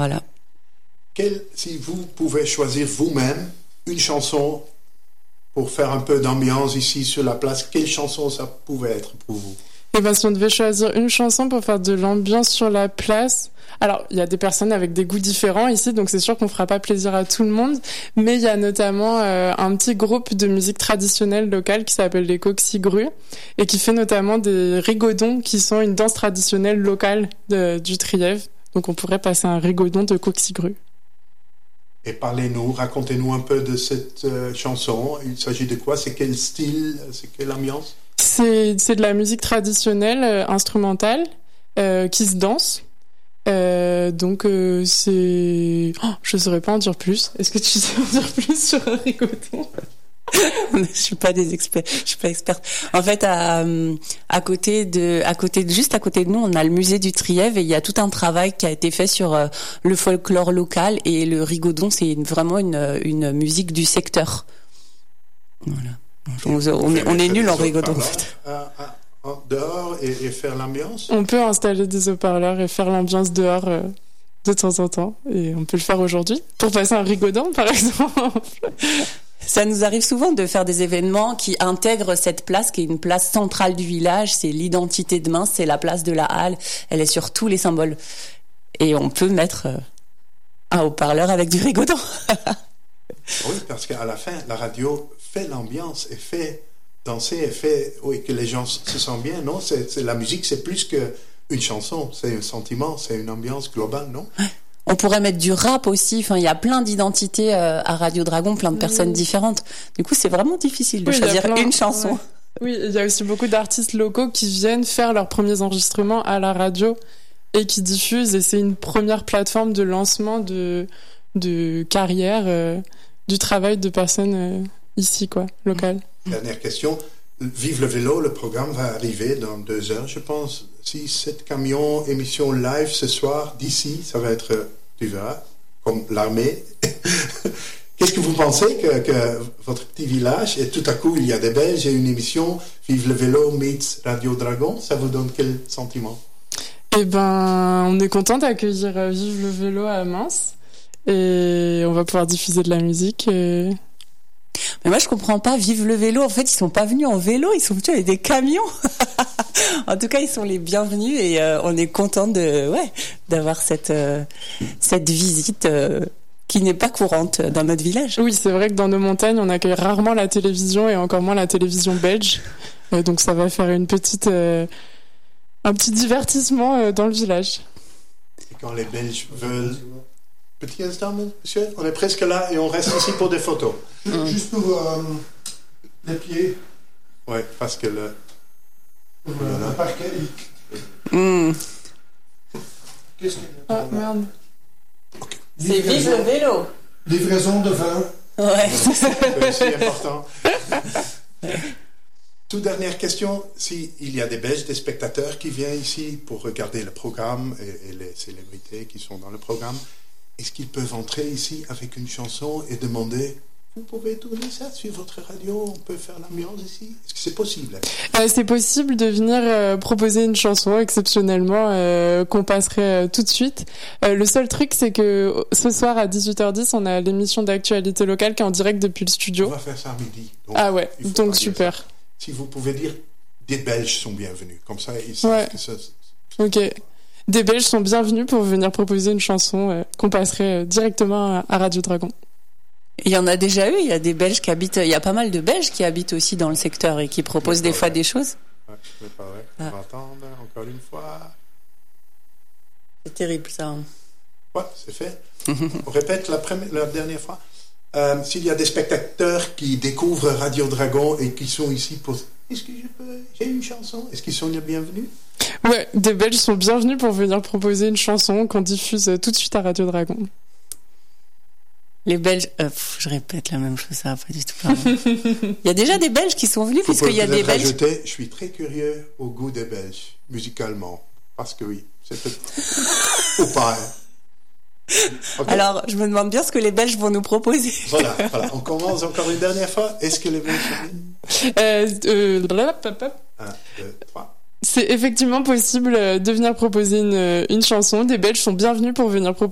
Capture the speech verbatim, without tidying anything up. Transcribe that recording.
Voilà. Quel, si vous pouvez choisir vous-même une chanson pour faire un peu d'ambiance ici sur la place, quelle chanson ça pouvait être pour vous? Eh ben, si on devait choisir une chanson pour faire de l'ambiance sur la place, alors il y a des personnes avec des goûts différents ici, donc c'est sûr qu'on fera pas plaisir à tout le monde, mais il y a notamment euh, un petit groupe de musique traditionnelle locale qui s'appelle les Coxigrues et qui fait notamment des rigodons qui sont une danse traditionnelle locale de, du Trièves. Donc on pourrait passer un rigodon de Coxigrues. Et parlez-nous, racontez-nous un peu de cette euh, chanson. Il s'agit de quoi? C'est quel style? C'est quelle ambiance? C'est, c'est de la musique traditionnelle, euh, instrumentale, euh, qui se danse. Euh, donc euh, c'est... Oh, je saurais pas en dire plus. Est-ce que tu sais en dire plus sur un rigodon? Je suis pas des experts, je suis pas experte. En fait, à, à côté de, à côté de, juste à côté de nous, on a le musée du Trièves et il y a tout un travail qui a été fait sur euh, le folklore local et le rigodon, c'est une, vraiment une, une musique du secteur. Voilà. On, on est, on est nuls en rigodon, en fait. À, à, à, dehors et, et faire l'ambiance? On peut installer des haut-parleurs et faire l'ambiance dehors euh, de temps en temps. Et on peut le faire aujourd'hui pour passer un rigodon, par exemple. Ça nous arrive souvent de faire des événements qui intègrent cette place, qui est une place centrale du village. C'est l'identité de Mins, c'est la place de la halle. Elle est sur tous les symboles. Et on peut mettre un haut-parleur avec du rigodon. Oui, parce qu'à la fin, la radio fait l'ambiance et fait danser et fait oui, que les gens se sentent bien, non? C'est, c'est, la musique, c'est plus qu'une chanson. C'est un sentiment, c'est une ambiance globale, non? On pourrait mettre du rap aussi. Enfin, il y a plein d'identités euh, à Radio Dragon, plein de personnes mmh. différentes. Du coup, c'est vraiment difficile de oui, choisir plein... une chanson. Ouais. Oui, il y a aussi beaucoup d'artistes locaux qui viennent faire leurs premiers enregistrements à la radio et qui diffusent. Et c'est une première plateforme de lancement de, de carrière, euh, du travail de personnes euh, ici, quoi, locales. Dernière question. Vive le vélo, le programme va arriver dans deux heures, je pense. Si sept camions, émission live ce soir, d'ici, ça va être, tu verras, comme l'armée. Qu'est-ce que vous pensez que, que votre petit village, et tout à coup, il y a des Belges et une émission, Vive le vélo meets Radio Dragon, ça vous donne quel sentiment? Eh ben, on est content d'accueillir Vive le vélo à Mins, et on va pouvoir diffuser de la musique, et... Mais moi, je comprends pas. Vive le vélo. En fait, ils sont pas venus en vélo. Ils sont venus avec des camions. En tout cas, ils sont les bienvenus et euh, on est content de, ouais, d'avoir cette, euh, cette visite euh, qui n'est pas courante dans notre village. Oui, c'est vrai que dans nos montagnes, on accueille rarement la télévision et encore moins la télévision belge. Euh, donc, ça va faire une petite, euh, un petit divertissement euh, dans le village. Et quand les Belges veulent... Petit instant, monsieur, on est presque là et on reste ici pour des photos. Juste pour euh, les pieds. Oui, parce que le... Pour le, le parquet. Mmh. Qu'est-ce que... Ah, merde. Okay. C'est vive le vélo. Livraison de vin. Ouais. C'est aussi important. Toute dernière question, s'il y a des Belges, des spectateurs qui viennent ici pour regarder le programme et, et les célébrités qui sont dans le programme, est-ce qu'ils peuvent entrer ici avec une chanson et demander « Vous pouvez tourner ça sur votre radio, on peut faire l'ambiance ici ?» Est-ce que c'est possible? euh, C'est possible de venir euh, proposer une chanson exceptionnellement euh, qu'on passerait euh, tout de suite. Euh, le seul truc, c'est que ce soir à dix-huit heures dix, on a l'émission d'actualité locale qui est en direct depuis le studio. On va faire ça à midi. Donc, ah ouais, donc super. Ça. Si vous pouvez dire « Des Belges sont bienvenus », comme ça ils savent ouais. que ça... Ok. Des Belges sont bienvenus pour venir proposer une chanson euh, qu'on passerait euh, directement à, à Radio Dragon. Il y en a déjà eu, il y a des Belges qui habitent, il y a pas mal de Belges qui habitent aussi dans le secteur et qui proposent des fois vrai. des choses. Ouais, c'est pas vrai. On va attendre encore une fois. C'est terrible ça. Ouais, c'est fait. On répète la, première, la dernière fois. Euh, s'il y a des spectateurs qui découvrent Radio Dragon et qui sont ici pour... Est-ce que je peux... J'ai une chanson? Est-ce qu'ils sont les bienvenus? Ouais, des Belges sont bienvenus pour venir proposer une chanson qu'on diffuse tout de suite à Radio Dragon. Les Belges, euh, pff, je répète la même chose, ça va pas du tout pareil. Il y a déjà des Belges qui sont venus, puisqu'il y a des Belges. Ajouter, je suis très curieux au goût des Belges, musicalement. Parce que oui, c'est peut-être... Ou pas. Okay. Alors, je me demande bien ce que les Belges vont nous proposer. Voilà, voilà. On commence encore une dernière fois. Est-ce que les Belges sont venus? euh, euh, Un, deux, trois. C'est effectivement possible de venir proposer une, une chanson. Des Belges sont bienvenus pour venir proposer